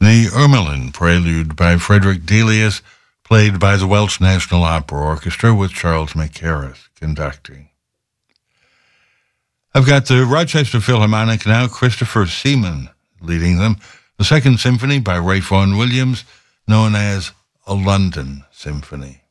The Ermelin Prelude by Frederick Delius, played by the Welsh National Opera Orchestra with Charles McCarris conducting. I've got the Rochester Philharmonic now, Christopher Seaman leading them, the Second Symphony by Ralph Vaughan Williams, known as a London Symphony.